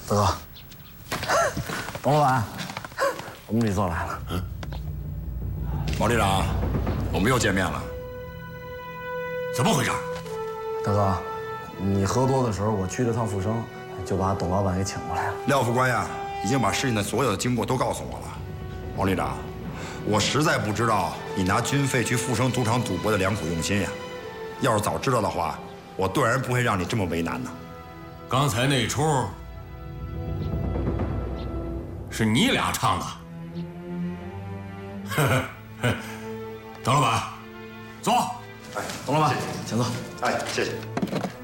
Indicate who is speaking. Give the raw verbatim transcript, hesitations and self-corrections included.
Speaker 1: 大哥，董老板，我们李座来了。
Speaker 2: 嗯，王队长，我们又见面了，怎么回事？
Speaker 1: 大哥，你喝多的时候，我去了趟富生，就把董老板给请过来了。
Speaker 2: 廖副官呀，已经把事情的所有的经过都告诉我了。王队长，我实在不知道你拿军费去富生赌场赌博的良苦用心呀。要是早知道的话，我断然不会让你这么为难呢。
Speaker 3: 刚才那出是你俩唱的。董老板，坐。
Speaker 1: 哎，董老板，请坐。
Speaker 2: 哎，谢谢。